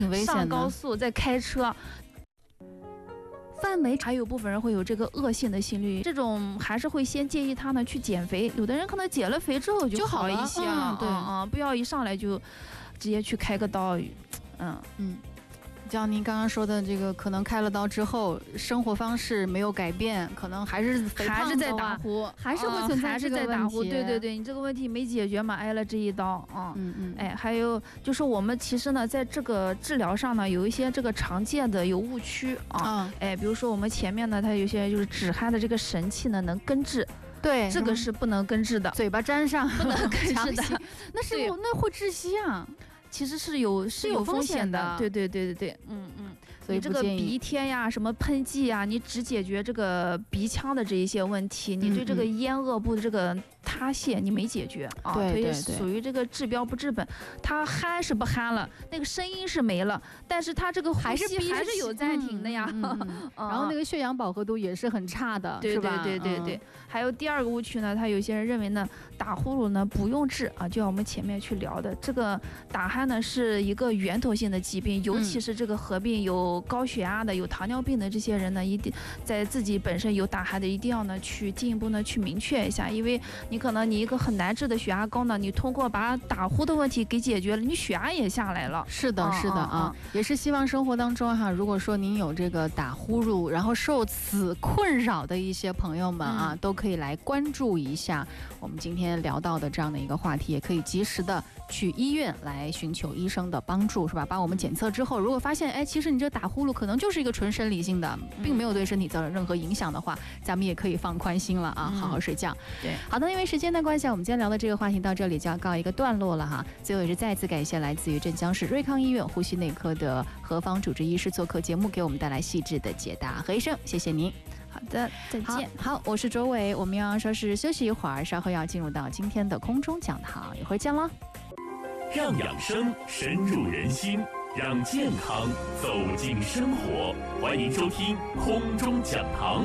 挺危险的， 上高速再开车。范围还有部分人会有这个恶性的心率，这种还是会先建议他呢去减肥。有的人可能减了肥之后就好一些了， 对不要一上来就直接去开个刀。 像您刚刚说的这个，可能开了刀之后，生活方式没有改变，可能还是肥胖还是在打呼， 还是会存在这个问题。 还是在打呼，对对对，你这个问题没解决嘛，挨了这一刀啊。还有就是我们其实呢，在这个治疗上呢，有一些这个常见的有误区啊。比如说我们前面呢，它有些就是止鼾的这个神器呢，能根治。 对， 这个是不能根治的， 嘴巴粘上不能根治的， 那会窒息啊。 其实是有风险的，对，所以这个鼻贴呀、什么喷剂呀，你只解决这个鼻腔的这一些问题，你对这个咽腭部的这个塌陷你没解决啊，所以属于这个治标不治本。它鼾是不鼾了，那个声音是没了，但是它这个呼吸还是有暂停的呀。 然后那个血氧饱和度也是很差的， 对是吧？ 对。还有第二个误区呢，他有些人认为呢，打呼噜呢不用治啊，就像我们前面去聊的，这个打鼾呢是一个源头性的疾病，尤其是这个合并有高血压的、有糖尿病的这些人呢，一定在自己本身有打鼾的，一定要呢去进一步呢去明确一下，因为你可能你一个很难治的血压高呢，你通过把打呼的问题给解决了，你血压也下来了。 是的啊，也是希望生活当中哈，如果说您有这个打呼噜，然后受此困扰的一些朋友们啊，都可以来关注一下我们今天聊到的这样的一个话题，也可以及时的去医院来寻求医生的帮助，是吧？把我们检测之后，如果发现其实你这打呼噜可能就是一个纯生理性的，并没有对身体造成任何影响的话，咱们也可以放宽心了啊，好好睡觉。 对， 好的，因为时间的关系，我们今天聊的这个话题到这里就要告一个段落了哈。最后也是再次感谢来自于镇江市瑞康医院呼吸内科的何芳主治医师做客节目，给我们带来细致的解答。何医生，谢谢您。 好的，再见。 好，我是周伟，我们要稍事休息一会儿，稍后要进入到今天的空中讲堂，一会儿见了。 让养生深入人心，让健康走进生活，欢迎收听空中讲堂。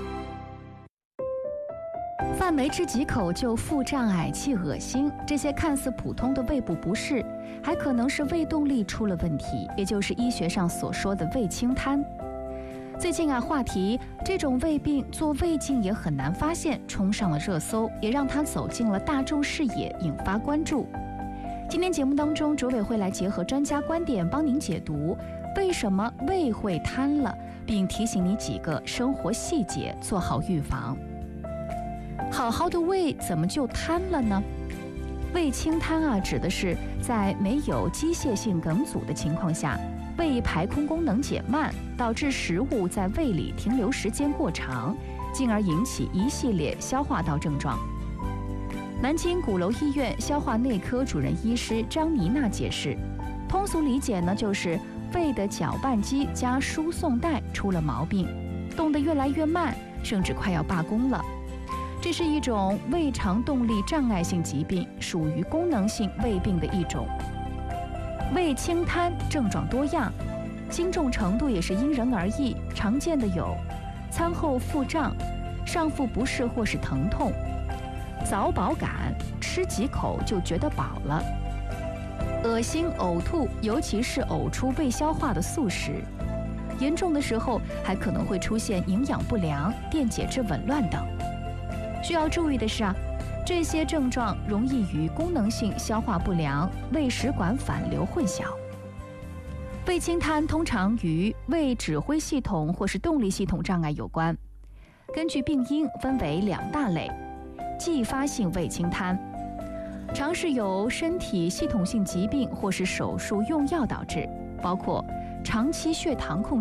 饭没吃几口就腹胀、嗳气、恶心，这些看似普通的胃部不适，还可能是胃动力出了问题，也就是医学上所说的胃清瘫。最近话题这种胃病做胃镜也很难发现冲上了热搜，也让它走进了大众视野，引发关注。今天节目当中，卓伟会来结合专家观点帮您解读为什么胃会瘫了，并提醒你几个生活细节，做好预防。好好的胃怎么就瘫了呢？胃清瘫指的是在没有机械性梗阻的情况下，胃排空功能减慢，导致食物在胃里停留时间过长，进而引起一系列消化道症状。南京鼓楼医院消化内科主任医师张妮娜解释，通俗理解呢，就是胃的搅拌机加输送带出了毛病，动得越来越慢，甚至快要罢工了。这是一种胃肠动力障碍性疾病，属于功能性胃病的一种。胃清瘫症状多样，轻重程度也是因人而异。常见的有餐后腹胀、上腹不适或是疼痛、早饱感，吃几口就觉得饱了、恶心呕吐，尤其是呕出未消化的素食。严重的时候还可能会出现营养不良、电解质紊乱等。需要注意的是这些症状容易与功能性消化不良、胃食管反流混淆。胃清瘫通常与胃指挥系统或是动力系统障碍有关。根据病因分为2大类：继发性胃清瘫，常是由身体系统性疾病或是手术用药导致，包括长期血糖控制